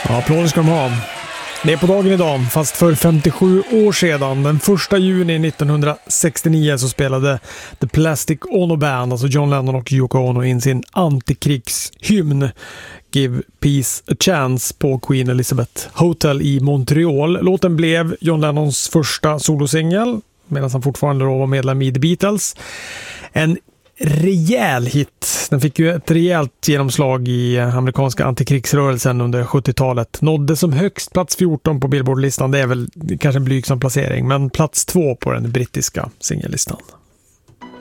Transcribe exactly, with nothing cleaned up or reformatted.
Ja, applåder ska de ha. Det är på dagen idag, fast för femtiosju år sedan, den första juni nittonhundrasextionio, så spelade The Plastic Ono Band, alltså John Lennon och Yoko Ono, in sin antikrigshymn Give Peace a Chance på Queen Elizabeth Hotel i Montreal. Låten blev John Lennons första solosingel, medan han fortfarande då var medlem i The Beatles. En rejäl hit. Den fick ju ett rejält genomslag i amerikanska antikrigsrörelsen under sjuttiotalet. Nådde som högst plats fjorton på Billboard-listan. Det är väl kanske en blygsam placering, men plats två på den brittiska singellistan.